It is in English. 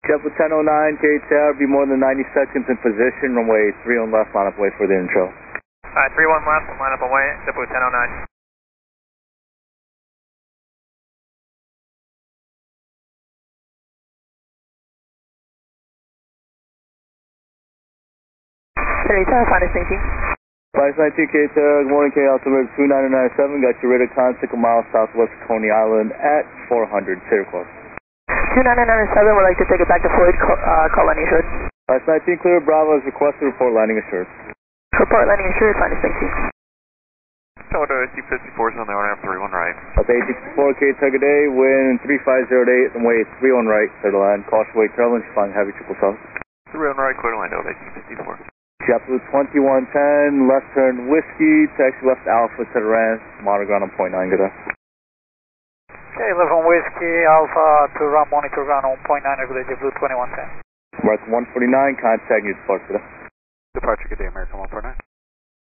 JetBlue 1009, KTR, be more than 90 seconds in position, runway 31 left, line up away for the intro. 31 left, line up away, JetBlue 1009. Finest 19. Finest 19, KTR, good morning, K, altimeter 2997, got your radar contact a mile southwest of Coney Island at 400, clear course. 2997, would like to take it back to Floyd, call landing assured. Finest 19, clear, Bravo has requested report landing assured. Report landing assured, Finest 19. Toyota AC-54 is on the RNF 31 right. Delta AC-54, KTR, good day, wind 3508, runway 31 right, clear to land, caution weight turbulence, flying heavy 777. 31 right, clear to land, Delta AC-54. JetBlue 2110, left turn whiskey, taxi left alpha to the ramp, monitor ground on .9, good day. Okay, left on whiskey, alpha to ramp, monitor ground on .9, good day, JetBlue 2110. American 149, contact you departure today. Departure, good day, American 149.